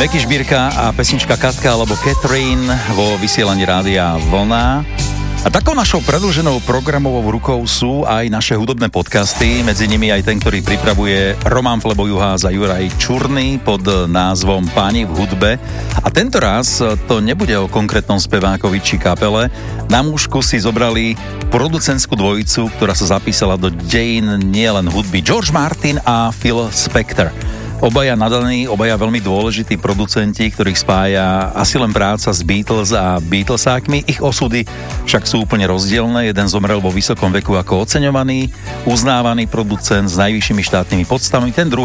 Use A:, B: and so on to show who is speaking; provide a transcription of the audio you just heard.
A: Meky Žbírka a pesnička Katka alebo Catherine vo vysielaní rádia Vlna. A takou našou predĺženou programovou rukou sú aj naše hudobné podcasty, medzi nimi aj ten, ktorý pripravuje Roman Flebo-Juhász a Juraj Čurný pod názvom Páni v hudbe. A tento raz to nebude o konkrétnom spevákovi či kapele. Na mužku si zobrali producentskú dvojicu, ktorá sa zapísala do dejín nielen hudby, George Martin a Phil Spector. Obaja nadaní, obaja veľmi dôležití producenti, ktorých spája asi len práca s Beatles a Beatlesákmi. Ich osudy však sú úplne rozdielne. Jeden zomrel vo vysokom veku ako oceňovaný, uznávaný producent s najvyššími štátnymi podstavami. Ten druhý